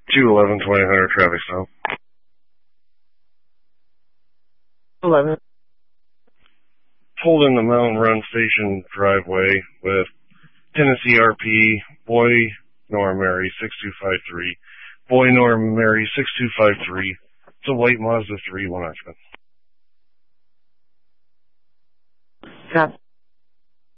211 2000 traffic stop. 11. Pulled in the Mountain Run Station driveway with Tennessee RP, Boy Nora Mary 6253. Boy Nora Mary 6253. It's a white Mazda 3, one occupant. Copy.